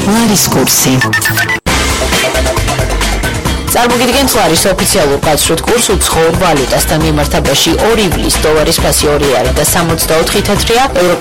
ლარის კურსი. წარმოგიდგენთ ლარის ოფიციალურ გაცვლით კურს უცხოურ ვალუტასთან მიმართებაში 2 ივლის დოლარის ფასი 2 ლარი და 64 თეთრია.